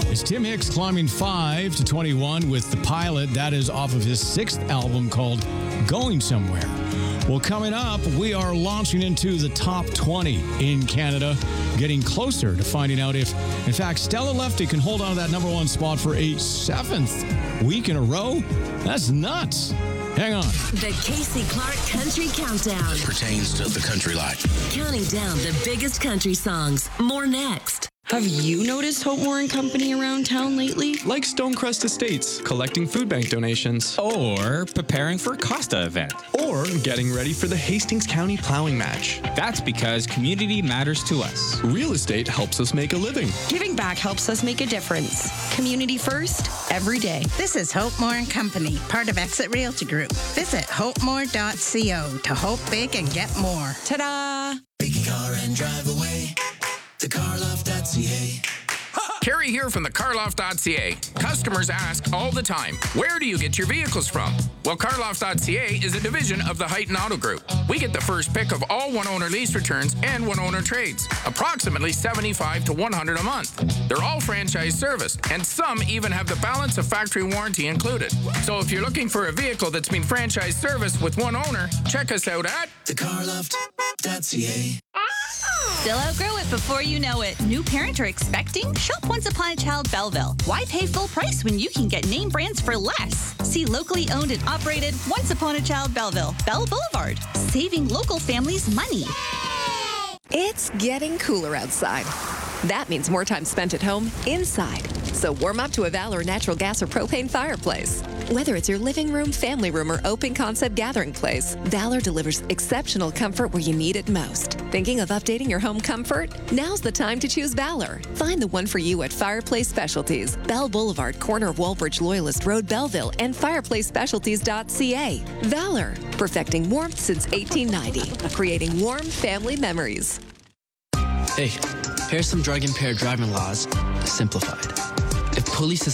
It's Tim Hicks climbing 5 to 21 with The Pilot. That is off of his 6th album called Going Somewhere. Well, coming up, we are launching into the top 20 in Canada, getting closer to finding out if, in fact, Stella Lefty can hold on to that number 1 spot for a 7th week in a row. That's nuts. Hang on. The Casey Clark Country Countdown. It pertains to the country life. Counting down the biggest country songs. More next. Have you noticed Hope Moore & Company around town lately? Like Stonecrest Estates, collecting food bank donations. Or preparing for a Costa event. Or getting ready for the Hastings County Plowing Match. That's because community matters to us. Real estate helps us make a living. Giving back helps us make a difference. Community first, every day. This is Hope Moore & Company, part of Exit Realty Group. Visit hopemore.co to hope big and get more. Ta-da! Pick a car and drive away. thecarloft.ca. Kerry here from the carloft.ca. Customers ask all the time, where do you get your vehicles from? Well, carloft.ca is a division of the Heighton Auto Group. We get the first pick of all one-owner lease returns and one-owner trades, approximately 75 to 100 a month. They're all franchise serviced, and some even have the balance of factory warranty included. So if you're looking for a vehicle that's been franchise serviced with one owner, check us out at thecarloft.ca. Still outgrow it before you know it. New parent or expecting? Shop Once Upon a Child Belleville. Why pay full price when you can get name brands for less? See locally owned and operated Once Upon a Child Belleville, Bell Boulevard, saving local families money. It's getting cooler outside. That means more time spent at home inside. So warm up to a Valor natural gas or propane fireplace. Whether it's your living room, family room, or open concept gathering place, Valor delivers exceptional comfort where you need it most. Thinking of updating your home comfort? Now's the time to choose Valor. Find the one for you at Fireplace Specialties, Bell Boulevard, corner of Walbridge Loyalist Road, Belleville, and fireplacespecialties.ca. Valor, perfecting warmth since 1890, creating warm family memories. Hey, here's some drug-impaired driving laws simplified. If police